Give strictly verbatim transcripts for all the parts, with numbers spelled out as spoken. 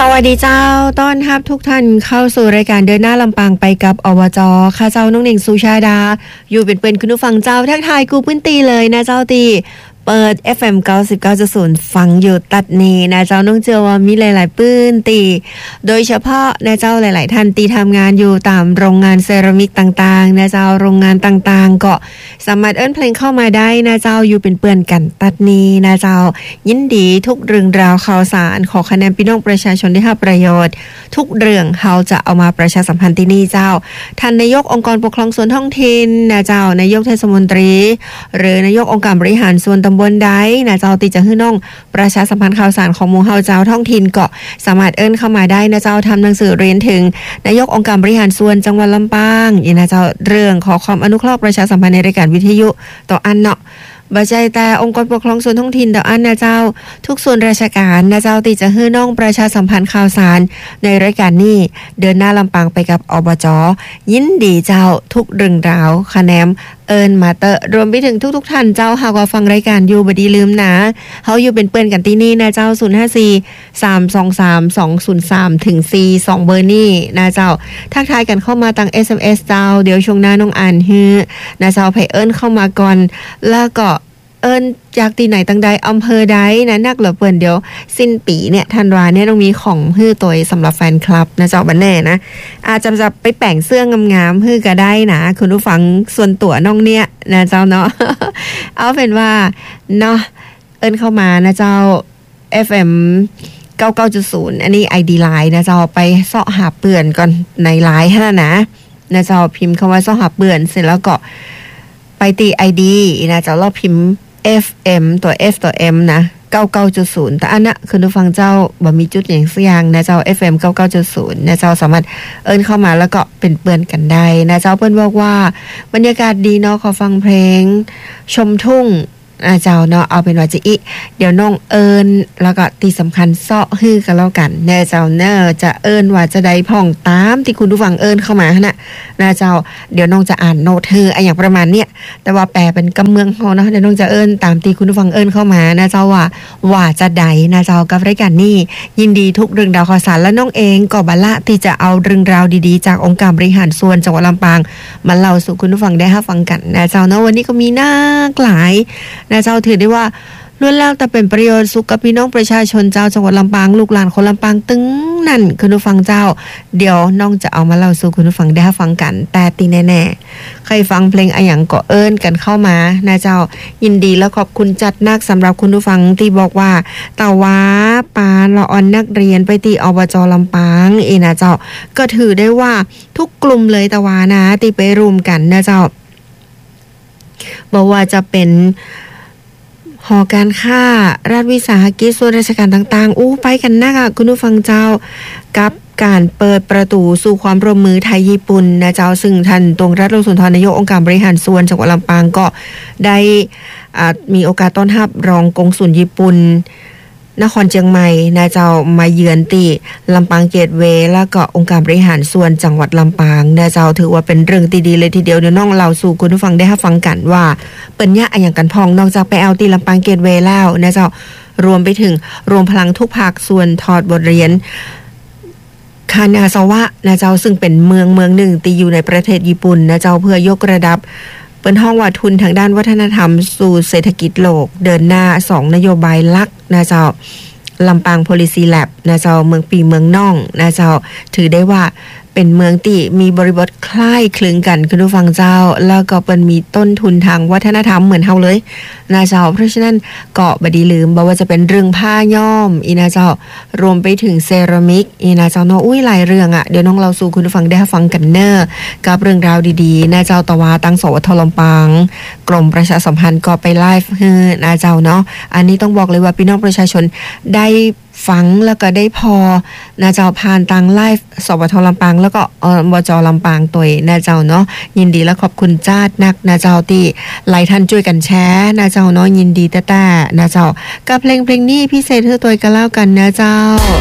วัสดีเจ้าต้อนรับทุกท่านเข้าสู่รายการเดินหน้าลำปางไปกับอบจ.ค่ะเจ้าน้องหนิงสุชาดาอยู่เป็นเพื่อนคุณผู้ฟังเจ้าทักทายกูพื้นตีเลยนะเจ้าตีเปิด เอฟ เอ็ม เก้าสิบเก้าจุดศูนย์ ฟังอยู่ตัดนี้นะเจ้าน้องเจอว่ามีหลายๆปื้นตีโดยเฉพาะนะเจ้าหลายๆท่านตีทำงานอยู่ตามโรงงานเซรามิกต่างๆนะเจ้าโรงงานต่างๆก็สามารถเอิ้นเพลงเข้ามาได้นะเจ้าอยู่เป็นเพื่อนกันตัดนี้นะเจ้ายินดีทุกเรื่องราวข่าวสารขอคะแนนพี่น้องประชาชนที่ให้ประโยชน์ทุกเรื่องเฮาจะเอามาประชาสัมพันธ์ที่นี่เจ้าท่านนายกองค์กรปกครองส่วนท้องถิ่นนะเจ้านายกเทศมนตรีหรือนายกองค์การบริหารส่วนตำบลใดนะเจ้าติจะให้น้องประชาสัมพันธ์ข่าวสารของหมู่เฮาเจ้าท้องถิ่นก็สามารถเอิ้นเข้ามาได้นะเจ้าทำหนังสือเรียนถึงนายกองค์การบริหารส่วนจังหวัดลำปางอีนะเจ้าเรื่องขอความอนุเคราะห์ประชาสัมพันธ์ในรายการวิทยุต่ออันเนาะบ่ใจแต่องค์กรปกครองส่วนท้องถิ่นต่ออันนะเจ้าทุกส่วนราชการนะเจ้าติจะให้น้องประชาสัมพันธ์ข่าวสารในรายการนี้เดินหน้าลำปางไปกับอบจ.ยินดีเจ้าทุกเรื่องราวคะแนนเอิ้นมาเตอะรวมไปถึงทุกๆท่านเจ้าหากว่าฟังรายการอยู่บ่ดีลืมนะเฮาอยู่เป็นเปิ้นกันที่นี่นะเจ้าศูนย์ห้าสี่ สามสองสาม สองศูนย์สาม ถึง สี่ สองเบอร์นี้นะเจ้าทักทายกันเข้ามาทาง เอส เอ็ม เอส เจ้าเดี๋ยวช่วงหน้าน้องอ่านฮื้อนะเจ้าไผเอิ้นเข้ามาก่อนแล้วก็เอิ้นจากที่ไหนตั้งใดอำเภอใดนะนักเหลือเปิ้นเดี๋ยวสิ้นปีเนี่ยธันวาเนี่ยต้องมีของฮื้อตัวสำหรับแฟนคลับนะเจ้าบัดแน่นะอาจจะจะไปแต่งเสื้องามๆฮื้อก็ได้นะคุณผู้ฟังส่วนตัวน้องเนี่ยนะเจ้าเนาะ เอาเป็นว่าเนาะเอิ้นเข้ามานะเจ้า เอฟ เอ็ม เก้าสิบเก้าจุดศูนย์ อันนี้ ไอ ดี Line นะเจ้าไปเสาะหาเปื่อนก่อนใน ไลน์ หั่นน่ะนะนะเจ้าพิมพ์คำว่าเสาะหาเปื่อนเสร็จแล้วก็ไปตี ไอ ดี นะเจ้าเราพิมพ์ เอฟ เอ็ม ตัว F ตัว M นะ เก้าสิบเก้าจุดศูนย์ แต่อันน่ะคือผู้ฟังเจ้าบ่มีจุดอย่างสักอย่างนะเจ้า เอฟ เอ็ม เก้าสิบเก้าจุดศูนย์ นะเจ้าสามารถเอิ้นเข้ามาแล้วก็เป็นเปื้อนกันได้นะเจ้าเปิ้นบอกว่าบรรยากาศดีเนาะขอฟังเพลงชมทุ่งอาเจ้าเนาะเอาเป็นว่าจะอีเดี๋ยวน้องเอิ้นแล้วก็ที่สำคัญเซาะฮื้อกันแล้วกันแน่เจ้าเนอจะเอิ้นว่าจะได้พ่องตามที่คุณผู้ฟังเอิ้นเข้ามาน่ะนะเจ้าเดี๋ยวน้องจะอ่านโน้ตฮื้ออย่างประมาณเนี้ยแต่ว่าแปลเป็นกำเมืองเฮาเนาะเดี๋ยวน้องจะเอิ้นตามที่คุณผู้ฟังเอิ้นเข้ามานะเจ้าว่าว่าจะได้นะเจ้ากับรายการนี้ยินดีทุกเรื่องราวข่าวสารและน้องเองก็บ่ละที่จะเอาเรื่องราวดีๆจากองค์การบริหารส่วนจังหวัดลำปางมาเล่าสู่คุณผู้ฟังได้รับฟังกันนะเจ้าเนาะวันนี้ก็มีหลากหลายนะเจ้าถือได้ว่าล้วนแล้วแต่เป็นประโยชน์สุขกับพี่น้องประชาชนเจ้าจังหวัดลำปางลูกหลานคนลำปางตึงนั่นคุณผู้ฟังเจ้าเดี๋ยวน้องจะเอามาเล่าสู่คุณผู้ฟังได้ฟังกันแต่ตีแน่ๆใครฟังเพลงอะหยังก็เอิ้นกันเข้ามานะเจ้ายินดีและขอบคุณจัดนักสำหรับคุณผู้ฟังที่บอกว่าตาว้าปานละออนนักเรียนไปตีอบจ.ลำปางเอนะเจ้าก็ถือได้ว่าทุกกลุ่มเลยตาวานะที่ไปรวมกันนะเจ้าบอกว่าจะเป็นหอการค้ารัฐวิสาหกิจส่วนราชการต่างๆอู้ไปกันนักอ่ะคุณผู้ฟังเจ้ากับการเปิดประตูสู่ความร่วมมือไทยญี่ปุ่นนะเจ้าซึ่งท่านตรงรัฐโลสุนทรนายกองค์การบริหารส่วนจังหวัดลำปางก็ได้มีโอกาสต้อนรับรองกงสุลญี่ปุ่นนครเชียงใหม่นะเจ้ามาเยือนที่ลำปางเกตเวย์แล้วก็องค์การบริหารส่วนจังหวัดลำปางนะเจ้าถือว่าเป็นเรื่องดีๆเลยทีเดียวเดี๋ยวน้องเล่าสู่คุณผู้ฟังได้รับฟังกันว่าเปิ้นยะอะหยังกันพองนอกจากไปเอาที่ลำปางเกตเวย์แล้วนะเจ้ารวมไปถึงรวมพลังทุกภาคส่วนถอดบทเรียนคานาซาวะนะเจ้าซึ่งเป็นเมืองเมืองหนึ่งที่อยู่ในประเทศญี่ปุ่นนะเจ้าเพื่อยกระดับเป็นห้องว่าทุนทางด้านวัฒนธรรมสู่เศรษฐกิจโลกเดินหน้าสองนโยบายหลักนะเจ้าลำปาง Policy Lab นะเจ้าเมืองปีเมืองน่องนะเจ้าถือได้ว่าเป็นเมืองที่มีบริบทคล้ายคลึงกันคุณผู้ฟังเจ้าแล้วก็เป็นมีต้นทุนทางวัฒนธรรมเหมือนเฮาเลยนะเจ้าเพราะฉะนั้นก็บ่ดีลืมบ่ว่าจะเป็นเรื่องผ้าย้อมอีนะเจ้ารวมไปถึงเซรามิกอีนะเจ้าเนาะอุ้ยหลายเรื่องอ่ะเดี๋ยวน้องเราสู่คุณผู้ฟังได้ฟังกันเน้อกับเรื่องราวดีๆนะเจ้าตะวาตั้งสวทลำปางกรมประชาสัมพันธ์ก็ไปไลฟ์ให้นะเจ้าเนาะอันนี้ต้องบอกเลยว่าพี่น้องประชาชนได้ฟังแล้วก็ได้พอนะเจ้าผ่านทางไลฟ์สวทลำปางแล้วก็อบจ.ลำปางตัวนะเจ้าเนาะยินดีและขอบคุณจ้าดนักนะเจ้าที่หลายท่านช่วยกันแชร์นะเจ้าเนาะยินดีแต่แต่นะเจ้ากับเพลงเพลงนี้พิเศษเธอตัวกันแล้วกันนะเจ้า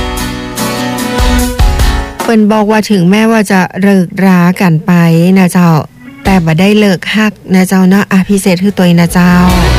เปิ้นบอกว่าถึงแม้ว่าจะเลิกรากันไปนะเจ้าแต่บ่ได้เลิกฮักนะเจ้าเนาะอ่ะพิเศษคือตัวนะเจ้า